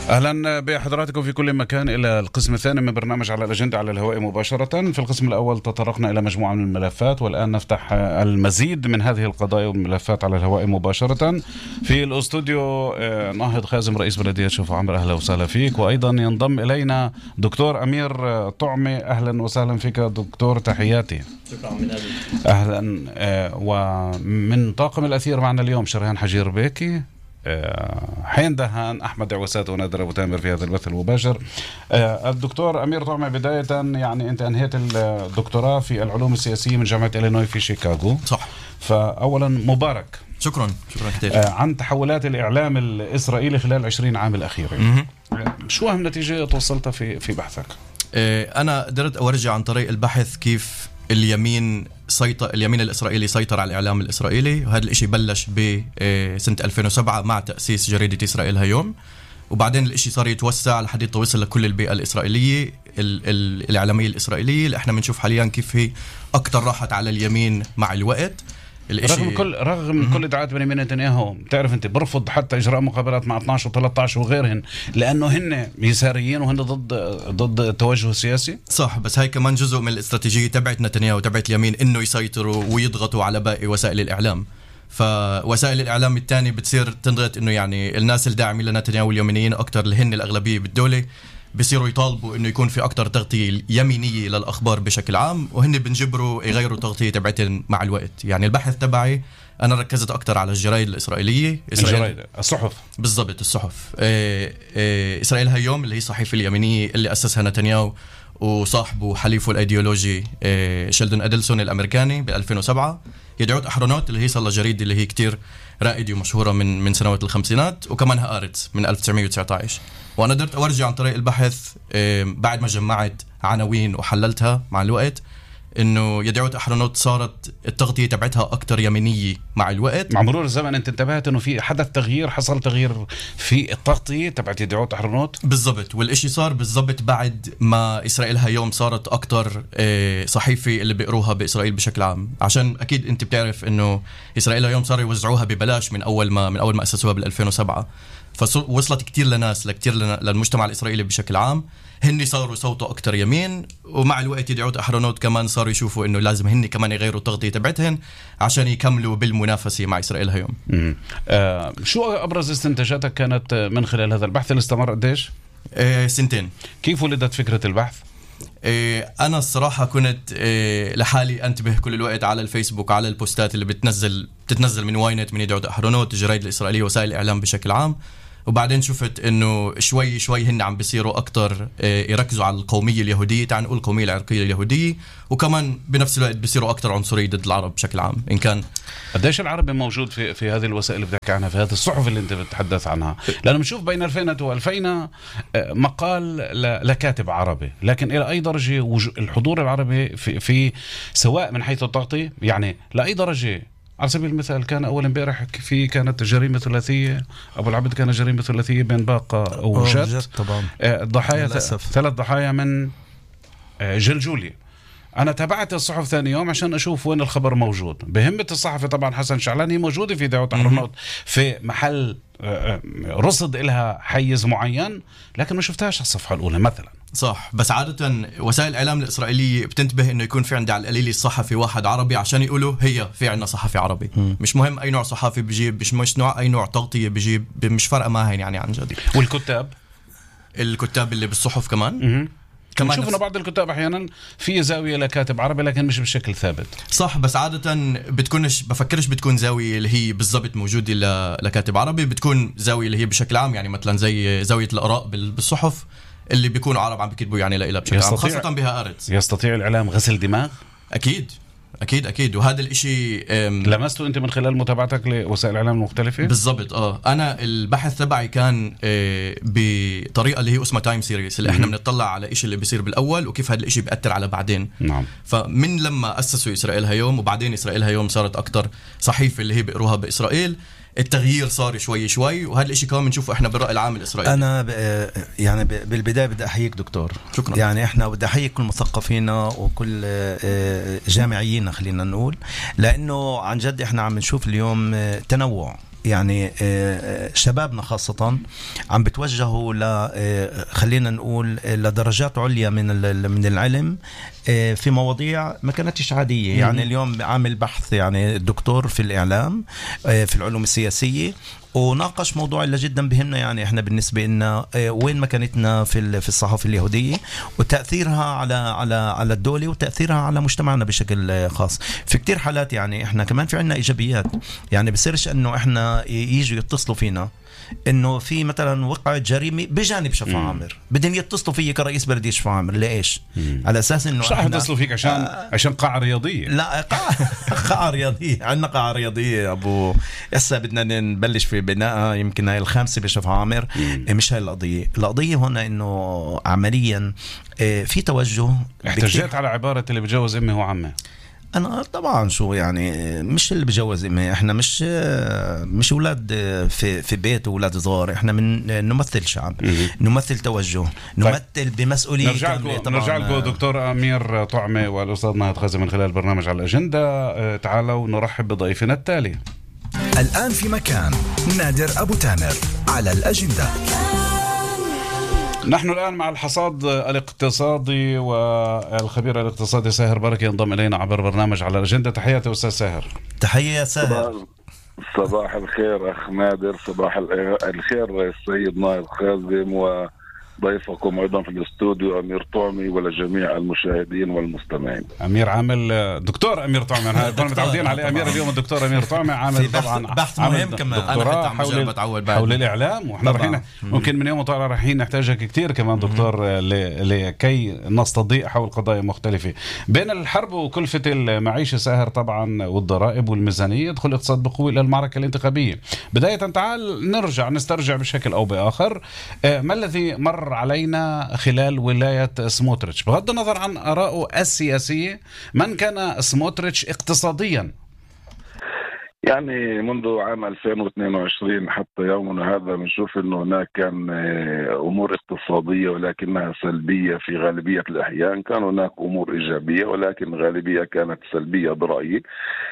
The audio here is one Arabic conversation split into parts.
أهلا بحضراتكم في كل مكان إلى القسم الثاني من برنامج على الأجندة على الهواء مباشرة. في القسم الأول تطرقنا إلى مجموعة من الملفات، والآن نفتح المزيد من هذه القضايا والملفات على الهواء مباشرة. في الأستوديو ناهض خازم رئيس بلدية شوف عمر، أهلا وسهلا فيك. وأيضا ينضم إلينا دكتور أمير طعمي، أهلا وسهلا فيك دكتور، تحياتي. شكرا من أبي. أهلا. ومن طاقم الأثير معنا اليوم شريهان حجير بيكي، حين دهان، أحمد عوسات، ونادر أبو تامر في هذا البث المباشر. الدكتور أمير طعمة، بداية يعني أنت أنهيت الدكتوراه في العلوم السياسية من جامعة إلينوي في شيكاغو. صح. فأولا مبارك. شكرا كثير. عن تحولات الإعلام الإسرائيلي خلال 20 عام الأخيرة، شو أهم نتيجة توصلت في بحثك؟ أنا قدرت أورجع عن طريق البحث كيف اليمين الإسرائيلي سيطر على الإعلام الإسرائيلي، وهذا الإشي بلش بسنة 2007 مع تأسيس جريدة إسرائيل هيوم، وبعدين الإشي صار يتوسع لحد توصل لكل البيئة الإسرائيلية الإعلامية الإسرائيلية اللي احنا بنشوف حاليا كيف هي أكتر راحت على اليمين مع الوقت. رغم كل ادعاءات بنيامين نتنياهو، بتعرف انت برفض حتى اجراء مقابلات مع 12 و13 وغيرهن، لانه هن يساريين وهن ضد التوجه السياسي. صح، بس هاي كمان جزء من الاستراتيجية تبعت نتنياهو تبعت اليمين، انه يسيطروا ويضغطوا على باقي وسائل الاعلام. فوسائل الاعلام الثاني بتصير تنضغط انه يعني الناس الداعمين لنتنياهو اليمينيين اكثر اللي هن الاغلبيه بالدوله بيصيروا يطالبوا انه يكون في اكثر تغطيه يمينيه للاخبار بشكل عام، وهن بنجبروا يغيروا تغطيه تبعتهم مع الوقت. يعني البحث تبعي انا ركزت اكثر على الجرايد الاسرائيليه، الصحف. بالضبط، الصحف. اسرائيل هيوم اللي هي صحيفه اليمينيه اللي اسسها نتنياهو وصاحبه حليفه الايديولوجي شيلدون ادلسون الامريكاني ب 2007. يدعوت احرونوت اللي هي صار لها جريده اللي هي كتير رائده ومشهوره من سنوات الخمسينات، وكمان هآرتس من 1919. وانا قدرت اورجع عن طريق البحث بعد ما جمعت عناوين وحللتها مع الوقت انه يدعوت احرونوت صارت التغطيه تبعتها اكثر يمينيه مع الوقت. مع مرور الزمن انت انتبهت انه في حصل تغيير في التغطيه تبعت يدعوت احرونوت. بالضبط، والاشي صار بالضبط بعد ما اسرائيل هيوم صارت اكثر صحيفه اللي بيقروها باسرائيل بشكل عام، عشان اكيد انت بتعرف انه اسرائيل هيوم صاروا يوزعوها ببلاش من اول ما اسسوها بال 2007، فوصلت كتير للمجتمع الإسرائيلي بشكل عام. هني صاروا صوته أكتر يمين، ومع الوقت يدعوت أحرونوت كمان صاروا يشوفوا إنه لازم هني كمان يغيروا التغطية تبعتهن عشان يكملوا بالمنافسة مع إسرائيل هيوم. شو أبرز استنتاجاتك كانت من خلال هذا البحث اللي استمر قديش؟ 2 سنين. كيف ولدت فكرة البحث؟ أنا الصراحة كنت لحالي أنتبه كل الوقت على الفيسبوك على البوستات اللي بتتنزل من واينت، من يدعوت أحرونوت، الجرايد الإسرائيلية، وسائل الإعلام بشكل عام. وبعدين شفت إنه شوي هن عم بيصيروا أكتر يركزوا على القومية اليهودية، تعال نقول القومية العرقية اليهودية، وكمان بنفس الوقت بيصيروا أكتر عنصرية ضد العرب بشكل عام. إن كان قديش العربي موجود في هذه الوسائل اللي بتحكي عنها، في هذه الصحف اللي أنت بتتحدث عنها؟ لأنه بنشوف بين 2000 و2000 مقال لكاتب عربي، لكن إلى أي درجة الحضور العربي في سواء من حيث التغطية، يعني لأي درجة؟ على سبيل المثال كان أول امبارح كانت جريمة ثلاثية، أبو العبد كان جريمة ثلاثية بين باقة وجد طبعا. ضحايا 3 ضحايا من جلجولي. أنا تابعت الصحف ثاني يوم عشان أشوف وين الخبر موجود. بهمة الصحفي طبعا حسن شعلان هي موجودة في دعوة أحرونوت في محل رصد إلها حيز معين، لكن ما شفتهاش على الصفحة الأولى مثلا. صح، بس عادة وسائل الإعلام الإسرائيلية بتنتبه إنه يكون في عندها على القليل الصحفي واحد عربي عشان يقولوا هي في عندنا صحفي عربي. مش مهم أي نوع صحفي بيجيب، مش نوع أي نوع تغطية بيجيب، مش فارقة معهن يعني عن جد. الكتاب اللي بالصحف كمان شوفنا بعض الكتاب أحيانا في زاوية لكاتب عربي لكن مش بشكل ثابت. صح، بس عادة بفكرش بتكون زاوية اللي هي بالضبط موجودة لكاتب عربي، بتكون زاوية اللي هي بشكل عام، يعني مثلا زي زاوية الآراء بالصحف اللي بيكونوا عرب عم بيكتبوا يعني لإلها بشكل عام، خاصة بها آرتس. يستطيع الإعلام غسل دماغ؟ أكيد. وهذا الإشي لمسته أنت من خلال متابعتك لوسائل الإعلام المختلفة؟ بالضبط. أنا البحث تبعي كان بطريقة اللي هي اسمها تايم سيريس، اللي إحنا بنطلع على إشي اللي بيصير بالأول وكيف هذا الإشي بيأثر على بعدين. نعم. فمن لما أسسوا إسرائيل هيوم، وبعدين إسرائيل هيوم صارت أكتر صحيفة اللي هي بيقروها بإسرائيل، التغيير صار شوي، وهذا الاشي كمان بنشوفه احنا بالرأي العام الاسرائيلي. انا يعني بالبدايه بدي احييك دكتور. شكرا. يعني احنا بدي احيي كل مثقفينا وكل جامعيين خلينا نقول، لانه عن جد احنا عم نشوف اليوم تنوع يعني شبابنا خاصة عم بتوجهوا خلينا نقول لدرجات عليا من العلم في مواضيع ما كانتش عادية. يعني اليوم عامل بحث يعني الدكتور في الإعلام في العلوم السياسية، وناقش موضوع اللي جدا بهمنا. يعني احنا بالنسبة لنا وين مكانتنا في الصحافة اليهودية وتأثيرها على الدولة وتأثيرها على مجتمعنا بشكل خاص. في كتير حالات يعني احنا كمان في عنا إيجابيات، يعني بصيرش انه احنا يجوا يتصلوا فينا انه في مثلا وقعة جريمة بجانب شفا عامر، بدهم يتصلوا فيي كرئيس بلدية شفا عامر. ليش؟ على اساس انه مش راح يتصلوا فيك عشان قاعة رياضية. لا قاعة رياضية، عندنا قاعة رياضية ابو هسه بدنا نبلش في بناء يمكن هاي الخامسة بشفا عامر. مش هاي القضية هنا انه عمليا في توجه. احتجيت على عبارة اللي بجوز امي هو عمه. أنا طبعا شو يعني مش اللي بجوز إمي، إحنا مش أولاد في بيت وأولاد صغار، إحنا من نمثل شعب، نمثل توجه، نمثل بمسؤولية. نرجع لكم دكتور أمير طعمة والأستاذ ناهض خازي من خلال برنامج على الأجندة. تعالوا نرحب بضيفنا التالي. الآن في مكان نادر أبو تامر على الأجندة. نحن الآن مع الحصاد الاقتصادي والخبير الاقتصادي ساهر بركة ينضم إلينا عبر برنامج على الأجندة. تحياتي أستاذ ساهر. تحية ساهر. صباح الخير أخ نادر، صباح الخير السيد ناهض خازم وضيفكم أيضا في الاستوديو أمير طعمي ولجميع المشاهدين والمستمعين. أمير عامل دكتور أمير طعمي، كنا متعودين على أمير، اليوم الدكتور أمير طعمي عامل طبعا بحث مهم كمان دكتوراه حول الإعلام، وإحنا رايحين ممكن من يوم وطالع رايحين نحتاجك كتير كمان دكتور لكي نستضيء حول قضايا مختلفة. بين الحرب وكلفة المعيشة ساهر طبعا والضرائب والميزانية يدخل الاقتصاد بقوة إلى المعركة الانتخابية. بداية تعال نسترجع بشكل أو بآخر ما الذي مر علينا خلال ولاية سموتريتش بغض النظر عن آرائه السياسية. من كان سموتريتش اقتصاديا؟ يعني منذ عام 2022 حتى يومنا هذا بنشوف انه هناك كان امور اقتصادية ولكنها سلبية في غالبية الاحيان. كان هناك امور ايجابية ولكن غالبية كانت سلبية برأيي.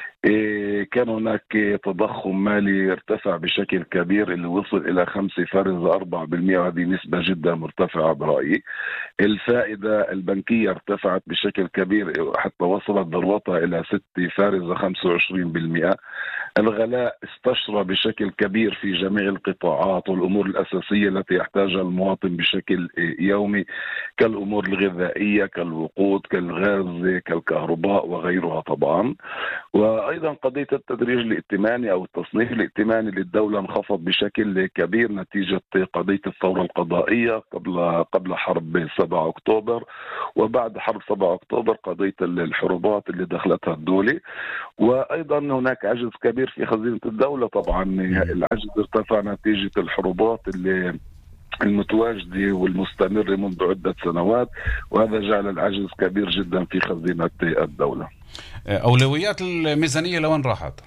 كان هناك تضخم مالي ارتفع بشكل كبير اللي وصل إلى 5.4%، وهذه نسبة جدا مرتفعة برأيي. الفائدة البنكية ارتفعت بشكل كبير حتى وصلت ذروتها إلى 6.25%. الغلاء استشرى بشكل كبير في جميع القطاعات والأمور الأساسية التي يحتاجها المواطن بشكل يومي، كالأمور الغذائية كالوقود كالغاز كالكهرباء وغيرها طبعا. وأيضا قضية التدريج الائتماني أو التصنيف الائتماني للدولة انخفض بشكل كبير نتيجة قضية الثورة القضائية قبل حرب 7 أكتوبر، وبعد حرب 7 أكتوبر قضية الحروبات اللي دخلتها الدولة. وأيضا هناك عجز كبير في خزينة الدولة. طبعا العجز ارتفع نتيجة الحروبات اللي المتواجدة والمستمرة منذ عدة سنوات، وهذا جعل العجز كبير جدا في خزينة الدولة. أولويات الميزانية لوين راحت؟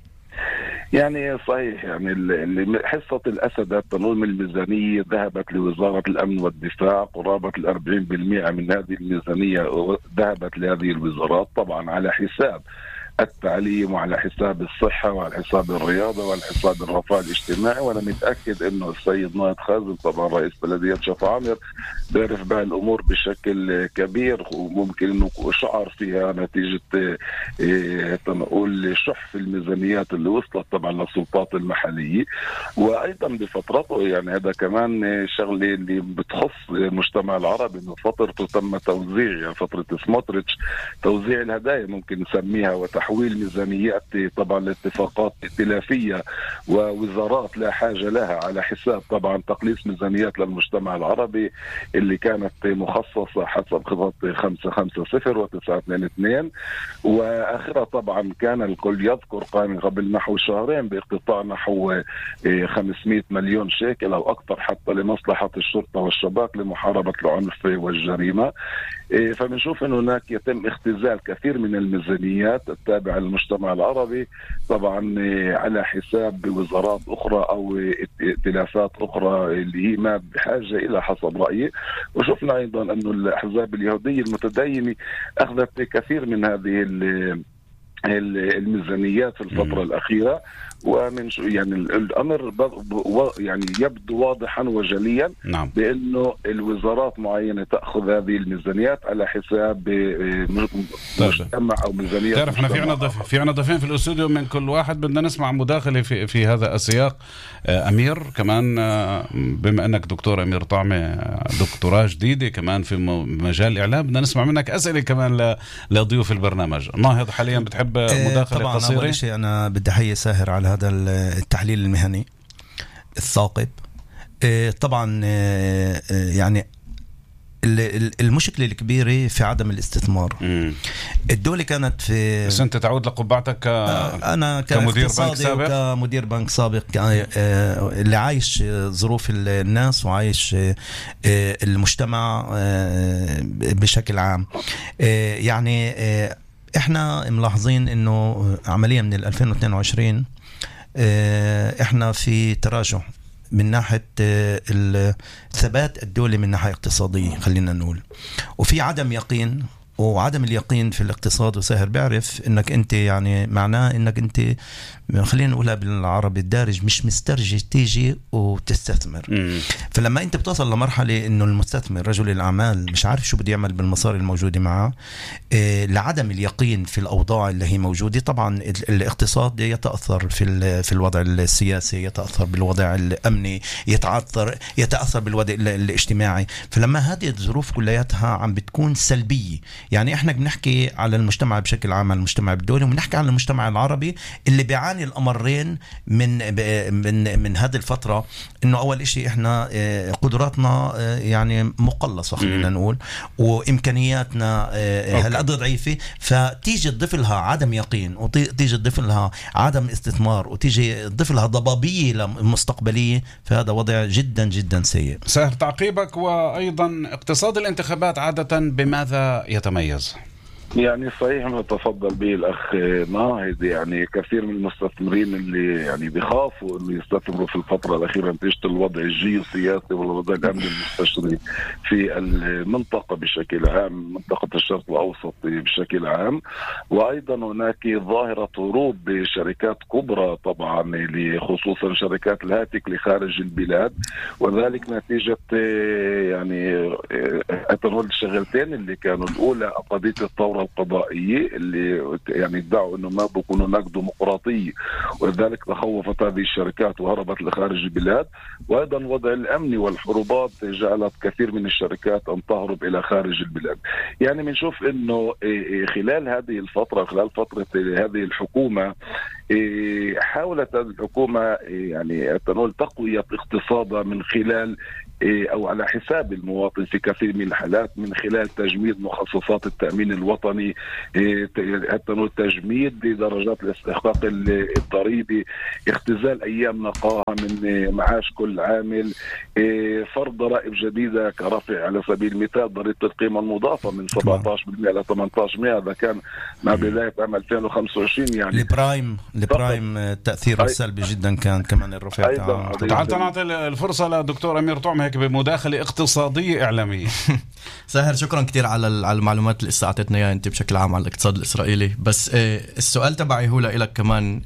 يعني صحيح، يعني حصة الأسد تنظيم الميزانية ذهبت لوزارة الأمن والدفاع، قرابة 40% من هذه الميزانية ذهبت لهذه الوزارات، طبعا على حساب التعليم وعلى حساب الصحة وعلى حساب الرياضة وعلى حساب الرفاه الاجتماعي. وأنا متأكد أنه السيد ناهض خازم طبعا رئيس بلدية شفا عامر بيعرف بها الأمور بشكل كبير، وممكن أنه شعر فيها نتيجة تنقول شح في الميزانيات اللي وصلت طبعا للسلطات المحلية. وأيضا بفترته يعني هذا كمان شغلة اللي بتخص المجتمع العربي، أنه فترته تم توزيع، يعني فترة سموتريتش توزيع الهدايا ممكن نسميها، وتحويل ميزانيات طبعا لاتفاقات ائتلافية ووزارات لا حاجة لها على حساب طبعا تقليص ميزانيات للمجتمع العربي اللي كانت مخصصة حسب خطة 550 و922. وآخرها طبعا كان الكل يذكر قبل نحو شهرين باقتطاع نحو 500 مليون شيكل أو أكثر حتى لمصلحة الشرطة والشباك لمحاربة العنف والجريمة. فبنشوف أن هناك يتم اختزال كثير من الميزانيات التابعة للمجتمع العربي طبعا على حساب وزارات أخرى أو ائتلافات أخرى اللي هي ما بحاجة إلى حسب رأيي. وشفنا أيضا أن الأحزاب اليهودية المتدينة أخذت كثير من هذه الميزانيات في الفترة الأخيرة، ومن يعني الأمر يعني يبدو واضحا وجليا نعم. بأنه الوزارات معينة تأخذ هذه الميزانيات على حساب مجتمع أو ميزانيات. تعرف احنا في عنا ضيفين في الاستوديو من كل واحد، بدنا نسمع مداخلة في هذا السياق. أمير كمان، بما أنك دكتور أمير طعمة، دكتوراه جديدة كمان في مجال الإعلام، بدنا نسمع منك أسئلة كمان لضيوف البرنامج. ناهض حاليا بتحب مداخلة طبعا قصيرة؟ أول شيء أنا بدي أحيي ساهر على هذا التحليل المهني الثاقب. طبعا يعني المشكلة الكبيرة في عدم الاستثمار. الدولة كانت في، بس أنت تعود لقبعتك أنا كمدير بنك سابق، كمدير بنك سابق، اللي عايش ظروف الناس وعايش المجتمع بشكل عام. يعني احنا ملاحظين انه عمليا من 2022 احنا في تراجع من ناحية الثبات الدولي من ناحية اقتصادية، خلينا نقول، وفي عدم يقين. وعدم اليقين في الاقتصاد، وساهر بيعرف انك انت يعني معناه انك انت، خلينا نقولها بالعربي الدارج، مش مسترجي تيجي وتستثمر. فلما انت بتصل لمرحلة انه المستثمر رجل الاعمال مش عارف شو بده يعمل بالمصاري الموجودة معه، لعدم اليقين في الاوضاع اللي هي موجودة، طبعا الاقتصاد يتأثر في الوضع السياسي، يتأثر بالوضع الامني، يتأثر بالوضع الاجتماعي. فلما هذه الظروف كلياتها عم بتكون سلبية، يعني احنا بنحكي على المجتمع بشكل عام، على المجتمع الدولي، وبنحكي على المجتمع العربي اللي بيعاني الامرين من هذه الفتره. انه اول اشي احنا قدراتنا يعني مقلصه، خلينا نقول، وامكانياتنا هالقد ضعيفه، فتيجي تضيف لها عدم يقين، وتيجي تضيف لها عدم استثمار، وتيجي تضيف لها ضبابيه مستقبليه، فهذا وضع جدا جدا سيء. سهل تعقيبك. وايضا اقتصاد الانتخابات عاده بماذا يتميز؟ يعني صحيح ما تفضل به الأخ ناهض، يعني كثير من المستثمرين اللي يعني بيخافوا انه يستثمروا في الفترة الأخيرة نتيجة الوضع الجيوسياسي والوضع الأمني المستشري في المنطقة بشكل عام، منطقة الشرق الأوسط بشكل عام. وأيضا هناك ظاهرة هروب بشركات كبرى طبعا، خصوصا شركات الهاتف لخارج البلاد، وذلك نتيجة يعني أتنول الشغلتين اللي كانوا الأولى قضية الثورة القضائية اللي يعني ادعوا انه ما بكون هناك ديمقراطية، ولذلك تخوفت هذه الشركات وهربت لخارج البلاد. وايضا الوضع الامني والحروبات جعلت كثير من الشركات ان تهرب الى خارج البلاد. يعني بنشوف انه خلال هذه الفترة، خلال فترة هذه الحكومة، حاولت الحكومة يعني تنول تقوية اقتصادها من خلال أو على حساب المواطن في كثير من الحالات، من خلال تجميد مخصصات التأمين الوطني، تجميد درجات الاستحقاق الضريبي، اختزال أيام نقاهة من معاش كل عامل، فرض ضرائب جديدة كرفع على سبيل المثال ضريبة القيمة المضافة من 17% إلى 18%. هذا كان مع بداية عام 2025. يعني البرايم تأثيره سلبي جدا كان كمان الرفع. تعال نعطي الفرصة لدكتور أمير طعمة هيك بمداخلة اقتصادية إعلامية. ساهر شكرا كتير على المعلومات اللي استعطيتنا اياها انت بشكل عام على الاقتصاد الإسرائيلي. بس السؤال تبعي هو لك كمان،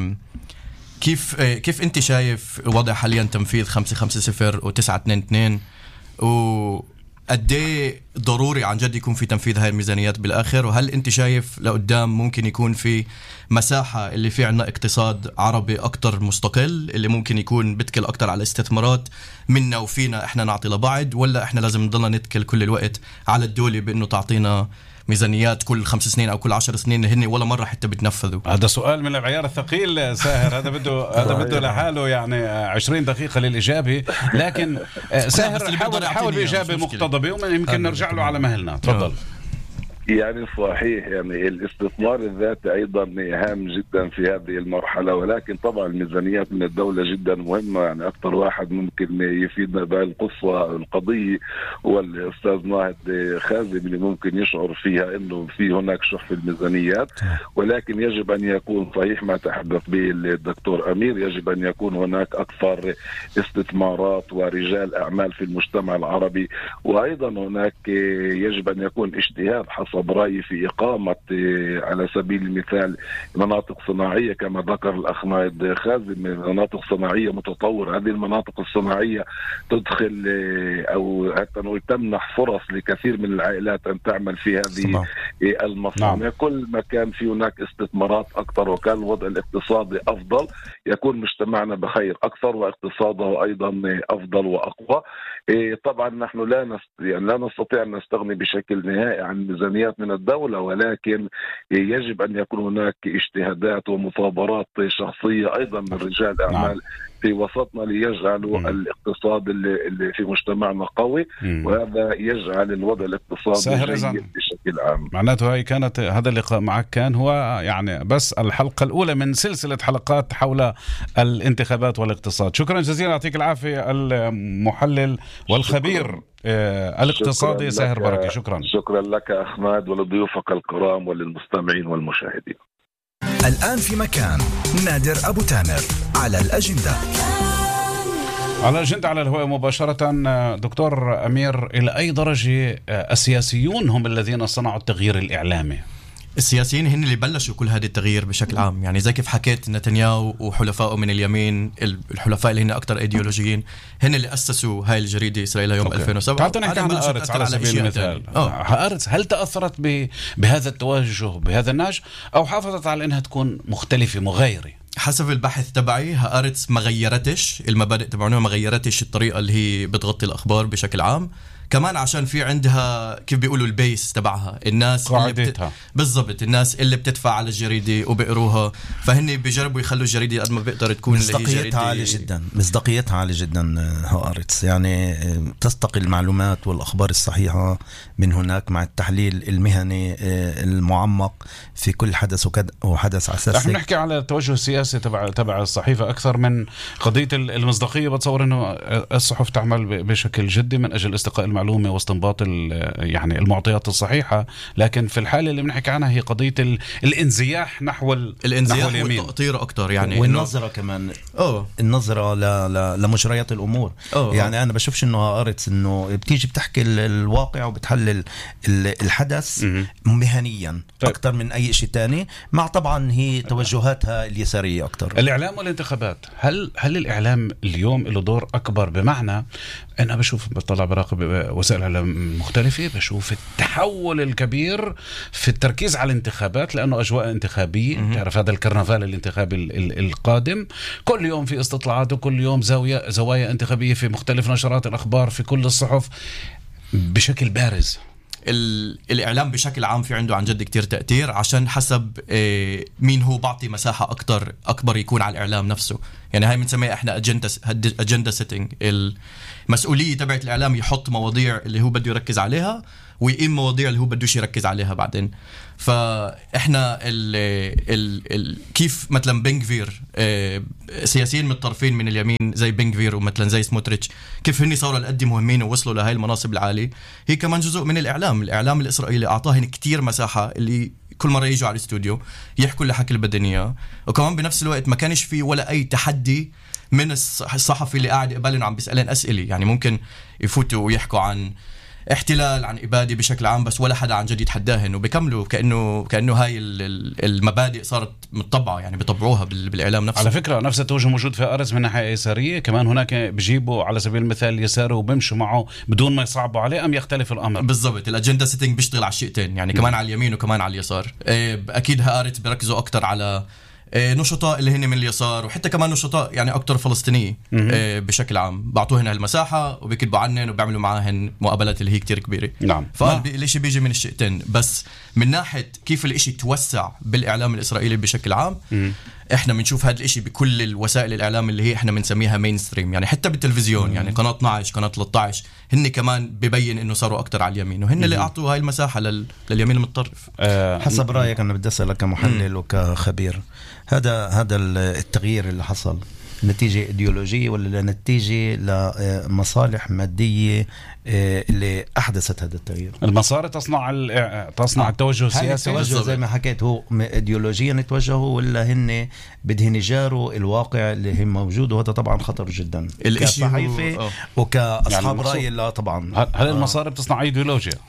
كيف انت شايف وضع حاليا تنفيذ 550 و922، وقد ايه ضروري عن جد يكون في تنفيذ هاي الميزانيات بالاخر؟ وهل انت شايف لقدام ممكن يكون في مساحة اللي في عنا اقتصاد عربي اكتر مستقل، اللي ممكن يكون بتكل اكتر على استثمارات منا وفينا احنا نعطي لبعض، ولا احنا لازم نضلنا نتكل كل الوقت على الدولة بانه تعطينا ميزانيات كل 5 سنين او كل 10 سنين هن ولا مرة حتى بتنفذوا؟ هذا سؤال من العيار الثقيل ساهر، هذا بده لحاله يعني 20 دقيقة للإجابة، لكن ساهر حاول بإجابة مقتضبة ويمكن نرجع له على مهلنا. تفضل. يعني صحيح، يعني الاستثمار الذاتي أيضا هام جدا في هذه المرحلة، ولكن طبعا الميزانيات من الدولة جدا مهمة. يعني أكثر واحد ممكن يفيدنا القضية هو الأستاذ ناهض خازم، اللي ممكن يشعر فيها أنه في هناك شح في الميزانيات، ولكن يجب أن يكون صحيح ما تحدث به الدكتور أمير، يجب أن يكون هناك أكثر استثمارات ورجال أعمال في المجتمع العربي، وأيضا هناك يجب أن يكون اجتهاد حصل حسب رأيي في إقامة على سبيل المثال مناطق صناعية كما ذكر الأخ نايد خازم، مناطق صناعية متطورة. هذه المناطق الصناعية تدخل أو حتى تمنح فرص لكثير من العائلات أن تعمل في هذه المصانع. كل ما كان في هناك استثمارات أكثر وكان الوضع الاقتصادي أفضل يكون مجتمعنا بخير أكثر واقتصاده أيضا أفضل وأقوى. طبعا نحن لا نستطيع أن نستغني بشكل نهائي عن ميزانيات من الدولة، ولكن يجب أن يكون هناك اجتهادات ومثابرات شخصية أيضا من رجال الأعمال في وسطنا ليجعلوا الاقتصاد اللي في مجتمعنا قوي، وهذا يجعل الوضع الاقتصادي جيد بشكل عام. معناته هذا اللقاء معك كان هو يعني بس الحلقة الأولى من سلسلة حلقات حول الانتخابات والاقتصاد. شكرا جزيلا، يعطيك العافية المحلل والخبير الاقتصادي ساهر بركة. شكرا لك أحمد ولضيوفك الكرام وللمستمعين والمشاهدين. الآن في مكان نادر أبو تامر على الأجندة. على الأجندة على الهواء مباشرة. دكتور أمير، إلى أي درجة السياسيون هم الذين صنعوا التغيير الإعلامي؟ السياسيين هن اللي بلشوا كل هذا التغيير بشكل عام. يعني زي كيف حكيت نتنياهو وحلفائه من اليمين، الحلفاء اللي هن أكتر إيديولوجيين، هن اللي أسسوا هاي الجريدة إسرائيل يوم 2007. تعال نحكي عن هآرتس على سبيل المثال. هآرتس هل تأثرت بهذا التوجه بهذا النهج أو حافظت على أنها تكون مختلفة مغايرة؟ حسب البحث تبعي هآرتس ما غيرتش المبادئ تبعونها، ما غيرتش الطريقة اللي هي بتغطي الأخبار بشكل عام. كمان عشان في عندها كيف بيقولوا البيس تبعها، الناس قاعدتها بالضبط، الناس اللي بتدفع على الجريدة وبيقروها، فهن بيجربوا يخلوا الجريدة قد ما بيقدر تكون مصداقيتها عالية جدا. مصداقيتها عالية جدا هآرتس، يعني تستقي المعلومات والأخبار الصحيحة من هناك مع التحليل المهني المعمق في كل حدث وحدث أساسي. نحن نحكي على التوجه السياسي تبع الصحيفة أكثر من قضية المصداقية. بتصور أنه الصحف تعمل بشكل جدي من أجل استقاء المعلومة واستنباط يعني المعطيات الصحيحة، لكن في الحالة اللي بنحكي عنها هي قضية الانزياح نحو اليمين والتقطير أكتر، يعني والنظرة كمان النظرة لمجريات الأمور. يعني أنا بشوفش إنه هآرتس إنه بتيجي بتحكي الواقع وبتحلل الحدث مهنيا أكتر من أي شيء تاني، مع طبعا هي توجهاتها اليسارية أكتر. الإعلام والانتخابات، هل الإعلام اليوم له دور أكبر؟ بمعنى أنا بطلع براقب وسائل الإعلام مختلفة، بشوف التحول الكبير في التركيز على الانتخابات لأنه أجواء انتخابية. تعرف هذا الكرنفال الانتخابي القادم، كل يوم في استطلاعات وكل يوم زوايا انتخابية في مختلف نشرات الأخبار في كل الصحف بشكل بارز. الإعلام بشكل عام في عنده عن جد كتير تأثير، عشان حسب مين هو بعطي مساحة أكبر يكون على الإعلام نفسه. يعني هاي بنسميها إحنا أجندة سيتنج. المسؤولية تبعت الإعلام يحط مواضيع اللي هو بده يركز عليها ويقيم مواضيع اللي هو بدوش يركز عليها بعدين. فإحنا كيف مثلا بنغفير، سياسيين من الطرفين من اليمين زي بنغفير ومثلا زي سموتريتش، كيف هني صاروا لقد مهمين ووصلوا لهاي المناصب العالية، هي كمان جزء من الإعلام الإسرائيلي أعطاهن كتير مساحة اللي كل مرة يجوا على الاستوديو يحكوا اللي حكي اللي بدهم اياه. وكمان بنفس الوقت ما كانش في ولا أي تحدي من الصحفي اللي قاعد قبالنا عم بيسألين أسئلة. يعني ممكن يفوتوا ويحكوا عن احتلال، عن إبادة بشكل عام، بس ولا حدا عن جد يتحداهن، وبيكملوا كأنه هاي المبادئ صارت متطبعة، يعني بيطبعوها بالإعلام نفسه. على فكرة نفس التوجه موجود في هآرتس من ناحية يسارية كمان. هناك بيجيبوا على سبيل المثال يساره وبيمشوا معه بدون ما يصعبوا عليه، أم يختلف الأمر؟ بالضبط، الأجندة سيتنج بيشتغل على الشيئتين، يعني كمان على اليمين وكمان على اليسار. أكيد هآرتس بيركزوا أكتر على نشطاء اللي هن من اليسار، وحتى كمان نشطاء يعني أكتر فلسطينية بشكل عام، بعطوهن هالمساحة وبيكتبوا عنهن وبيعملوا معاهن مقابلات اللي هي كتير كبيرة. نعم. فالإشي بيجي من الشيئتين، بس من ناحية كيف الإشي توسع بالإعلام الإسرائيلي بشكل عام، إحنا بنشوف هذا الإشي بكل الوسائل الإعلام اللي هي إحنا بنسميها مينستريم، يعني حتى بالتلفزيون. يعني قناة 12 قناة 13 هن كمان ببين إنه صاروا أكتر على اليمين، وهن اللي أعطوا هاي المساحة لليمين المتطرف. حسب رأيك، أنا بدي أسألك كمحلل وكخبير، هذا التغيير اللي حصل نتيجة إيديولوجية ولا نتيجة لمصالح مادية اللي أحدثت هذا التغيير؟ المصاري تصنع التوجه السياسي. زي ما حكيت، هو إيديولوجيا نتوجهوا ولا هن بدهن يجاروا الواقع اللي هم موجود، وهذا طبعا خطر جدا كصحيفة وكأصحاب رأي. لا طبعا، هل المصاري بتصنع أيديولوجيا؟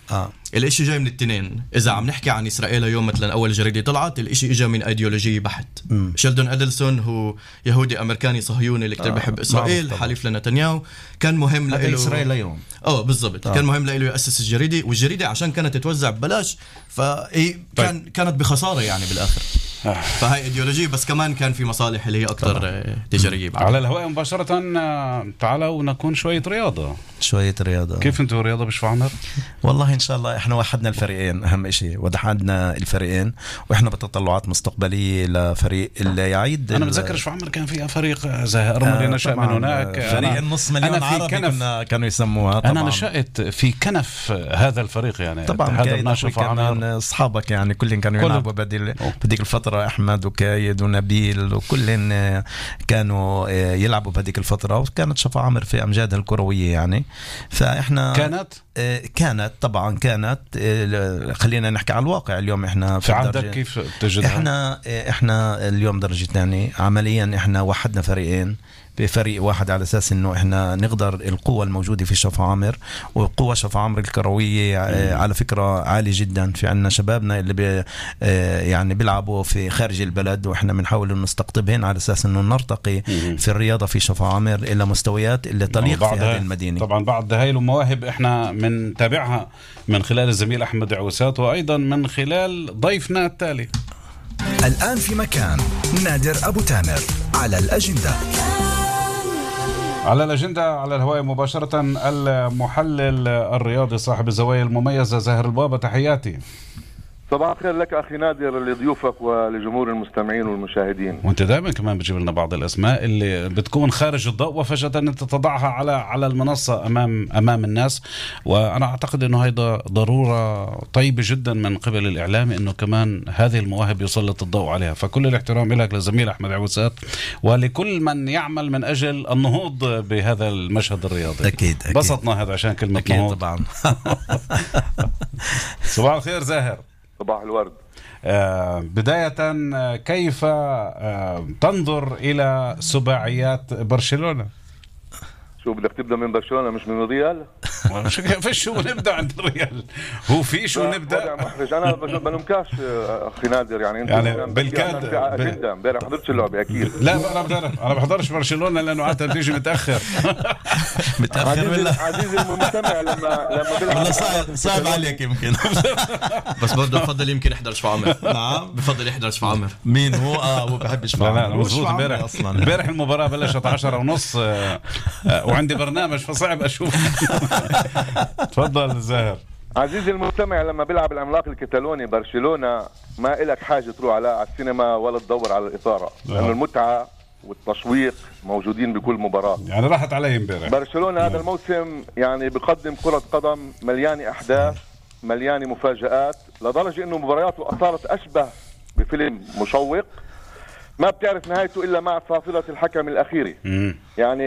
الاشي جاي من التنين. اذا عم نحكي عن اسرائيل اليوم مثلا اول جريدة طلعت الاشي اجى من ايديولوجية بحت. شيلدون ادلسون هو يهودي امريكاني صهيوني اللي كتير بحب اسرائيل، حليف لنتنياهو. كان مهم له اسرائيل اليوم بالضبط. كان مهم له يأسس الجريدة، والجريدة عشان كانت تتوزع ببلاش كانت بخسارة يعني بالاخر. فهي ايديولوجية، بس كمان كان في مصالح اللي هي اكثر تجارية. على الهواء مباشرة تعالوا ونكون شوية رياضة. كيف انتوا رياضة بشفع عمر؟ والله ان شاء الله احنا وحدنا الفريقين، اهم اشي وحدنا الفريقين، واحنا بتطلعات مستقبلية لفريق اللي يعيد. انا بتذكر شفع عمر كان في فريق زاهر ارملي نشأ من هناك، فريق النص مليون عربي كانوا يسموها. طبعاً. انا نشأت في كنف هذا الفريق يعني. طبعا كان اصحابك يعني كلهم كانوا يلعبوا بديك الفترة، احمد وكايد ونبيل وكلهم كانوا يلعبوا بهذيك الفترة، وكانت شفا عمر في امجادها الكروية يعني. فاحنا كانت طبعا خلينا نحكي على الواقع اليوم. احنا في عهدك كيف تجدها؟ احنا اليوم درجة ثانية عمليا. احنا وحدنا فريقين بفريق واحد على اساس انه احنا نقدر القوة الموجودة في شفا عمر، وقوة شفا عمر الكروية على فكرة عالية جدا. في عنا شبابنا اللي يعني بيلعبوا في خارج البلد، واحنا بنحاول نستقطبهن على اساس انه نرتقي في الرياضة في شفا عمر الى مستويات اللي تليق في هذه المدينة. طبعا بعد هاي المواهب احنا من تابعها من خلال الزميل احمد عوسات، وايضا من خلال ضيفنا التالي. الآن في مكان نادر أبو تامر على الأجندة. على الأجندة على الهواء مباشرة المحلل الرياضي صاحب الزوايا المميزة زاهر البابا، تحياتي. صباح الخير لك أخي نادر، لضيوفك ولجمهور المستمعين والمشاهدين. وانت دائما كمان بتجيب لنا بعض الأسماء اللي بتكون خارج الضوء وفجأة انت تضعها على المنصة أمام الناس. وأنا أعتقد أنه هيدا ضرورة طيبة جدا من قبل الإعلام أنه كمان هذه المواهب يسلط الضوء عليها. فكل الاحترام لك لزميل أحمد عوسات ولكل من يعمل من أجل النهوض بهذا المشهد الرياضي. أكيد بسطنا هذا عشان كلمة أكيد نهوض. طبعا. صباح الخير زاهر. صباح الورد. بداية كيف تنظر إلى سباعيات برشلونة؟ شو بدك تبدأ من برشلونة مش من الريال؟ فيش شو نبدأ عند الريال؟ هو في شو نبدأ؟ محرج. أنا بلومكاش أخي نادر يعني أنت يعني بالكاد امبارح حضرتش اللعبة أكيد. لا أنا بحضرش برشلونة لأنه عادة بتيجي متأخر. عزيزي المستمع لما صعب عليك يمكن. بس برضه بفضل يمكن يحضر شفا عمر. نعم بفضل يحضر شفا عمر. مين هو؟ هو بحب شفا عمر. لا مظبوط. امبارح المباراة بلشت 10:30 وعندي برنامج فصعب أشوف. تفضل زاهر. عزيزي المستمع، لما بيلعب العملاق الكتالوني برشلونة ما إلك حاجة تروح على السينما ولا تدور على الإثارة، لأنه المتعة والتشويق موجودين بكل مباراة. يعني راحت علي امبارح. برشلونة هذا الموسم يعني بقدم كرة قدم مليانة أحداث، مليانة مفاجآت، لدرجة إنه مبارياته صارت أشبه بفيلم مشوق ما بتعرف نهايته إلا مع فاصلة الحكم الأخيرة. يعني